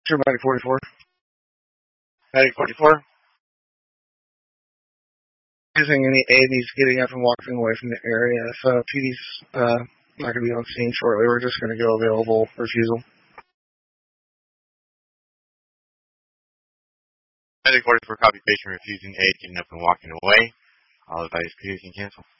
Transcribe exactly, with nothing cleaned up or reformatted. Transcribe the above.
Sure, Medic forty-four. Medic forty-four. Using any aid, he's getting up and walking away from the area. So P D's uh, not going to be on scene shortly. We're just going to go available refusal. Medic forty-four, copy patient refusing aid, getting up and walking away. All advice, P D can cancel.